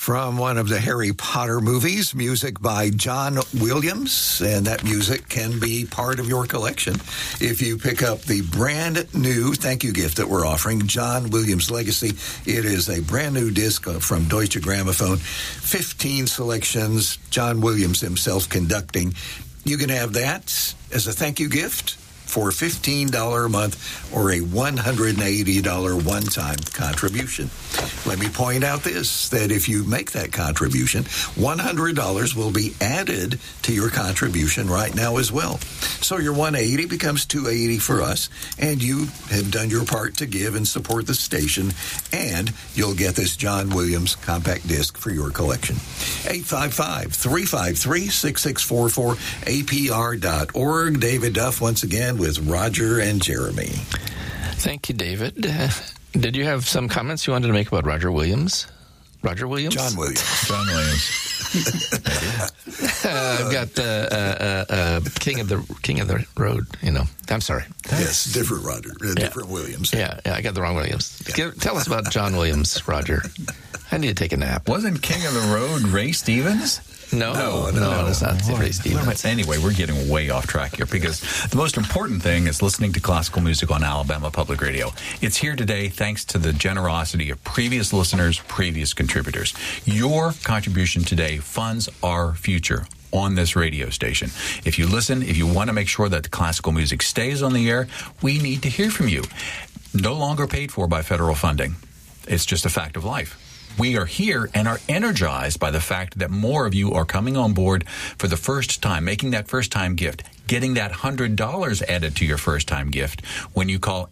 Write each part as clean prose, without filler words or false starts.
from one of the Harry Potter movies, music by John Williams, and that music can be part of your collection if you pick up the brand new thank you gift that we're offering, John Williams Legacy. It is a brand new disc from Deutsche Grammophon, 15 selections, John Williams himself conducting. You can have that as a thank you gift for $15 a month or a $180 one-time contribution. Let me point out this, that if you make that contribution, $100 will be added to your contribution right now as well. So your $180 becomes $280 for us, and you have done your part to give and support the station, and you'll get this John Williams compact disc for your collection. 855-353-6644, apr.org. David Duff once again with Roger and Jeremy. Thank you, David. Did you have some comments you wanted to make about Roger Williams? Roger Williams? John Williams. John Williams. I've got King of the Road, you know. I'm sorry. Yes, different Roger, different Williams. Yeah, I got the wrong Williams. Tell us about John Williams, Roger. I need to take a nap. Wasn't King of the Road Ray Stevens? No, it's not Ray Stevens. Anyway, we're getting way off track here because the most important thing is listening to classical music on Alabama Public Radio. It's here today thanks to the generosity of previous listeners, previous contributors. Your contribution today funds our future on this radio station. If you listen, if you want to make sure that the classical music stays on the air, we need to hear from you. No longer paid for by federal funding. It's just a fact of life. We are here and are energized by the fact that more of you are coming on board for the first time, making that first-time gift, getting that $100 added to your first-time gift when you call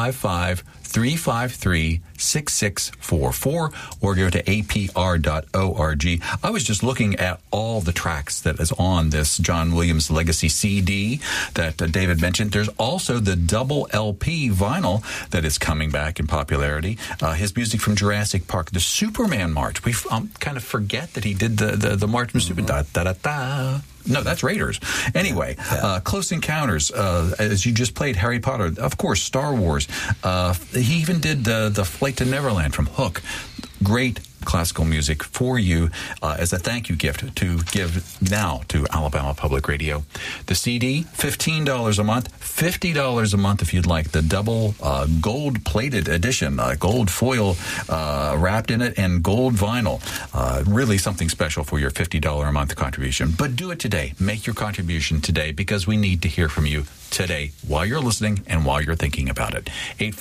855-353-6644 or go to apr.org. I was just looking at all the tracks that is on this John Williams Legacy CD that David mentioned. There's also the double LP vinyl that is coming back in popularity. His music from Jurassic Park, the Superman March. We kind of forget that he did the March from Superman. Da-da-da-da. No, that's Raiders. Anyway, Close Encounters, as you just played, Harry Potter, of course, Star Wars. He even did the Flight to Neverland from Hook. Great classical music for you as a thank you gift to give now to Alabama Public Radio. The CD, $15 a month, $50 a month if you'd like the double gold-plated edition, gold foil wrapped in it, and gold vinyl. Really something special for your $50 a month contribution. But do it today. Make your contribution today because we need to hear from you today while you're listening and while you're thinking about it.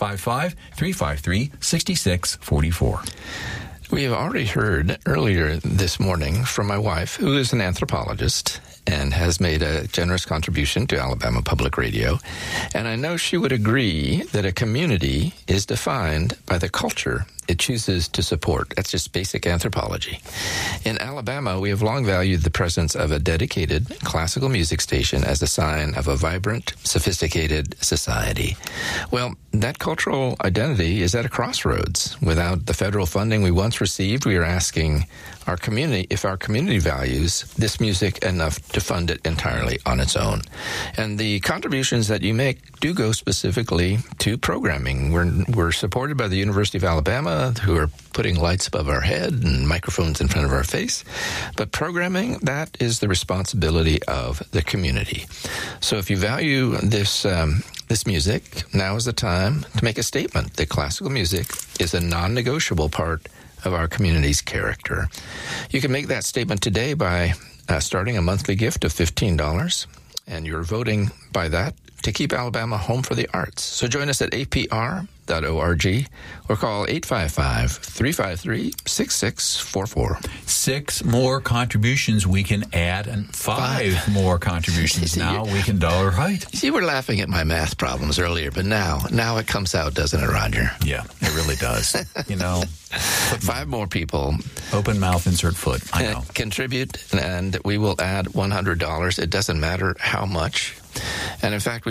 855-353-6644. We have already heard earlier this morning from my wife, who is an anthropologist and has made a generous contribution to Alabama Public Radio. And I know she would agree that a community is defined by the culture it chooses to support. That's just basic anthropology. In Alabama, we have long valued the presence of a dedicated classical music station as a sign of a vibrant, sophisticated society. Well, that cultural identity is at a crossroads. Without the federal funding we once received, we are asking our community if our community values this music enough to fund it entirely on its own. And the contributions that you make do go specifically to programming. We're supported by the University of Alabama, who are putting lights above our head and microphones in front of our face. But programming, that is the responsibility of the community. So if you value this music, now is the time to make a statement that classical music is a non-negotiable part of our community's character. You can make that statement today by starting a monthly gift of $15, and you're voting by that to keep Alabama home for the arts. So join us at apr.org or call 855-353-6644. 6 more contributions we can add, and 5 more contributions now we can dollar height. You were laughing at my math problems earlier, but now it comes out, doesn't it, Roger? Yeah, it really does. 5 more people. Open mouth, insert foot. I know. Contribute, and we will add $100. It doesn't matter how much. And in fact,